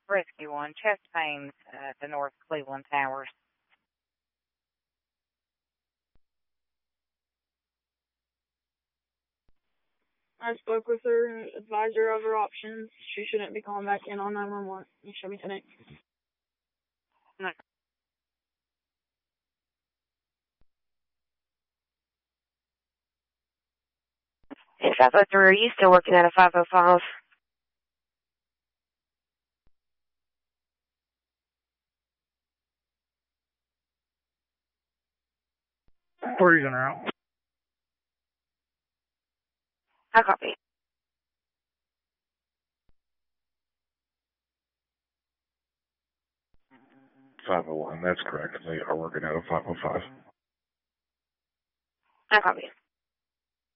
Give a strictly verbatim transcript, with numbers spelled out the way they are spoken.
Rescue one, chest pains at the North Cleveland Towers. I spoke with her and advised her of her options. She shouldn't be calling back in on nine one one. You should be today. No. Hey, five oh three, are you still working at a five oh five? Queries en route. I copy. five oh one, that's correct. They are working at a five oh five. I copy.